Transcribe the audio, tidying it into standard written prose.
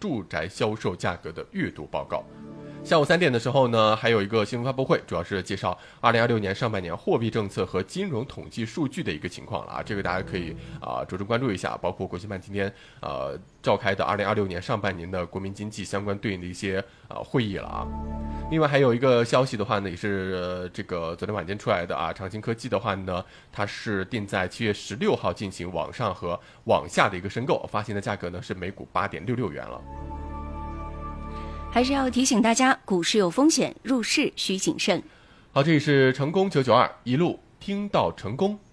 住宅销售价格的月度报告。下午3点的时候呢，还有一个新闻发布会，主要是介绍2026年上半年货币政策和金融统计数据的一个情况了啊，这个大家可以着重关注一下，包括国新办今天召开的2026年上半年的国民经济相关对应的一些会议了啊。另外还有一个消息的话呢，也是这个昨天晚间出来的啊，长兴科技的话呢，它是定在7月16号进行网上和网下的一个申购，发行的价格呢是每股8.66元了。 还是要提醒大家，股市有风险，入市需谨慎。 好，这里是成功992，一路听到成功。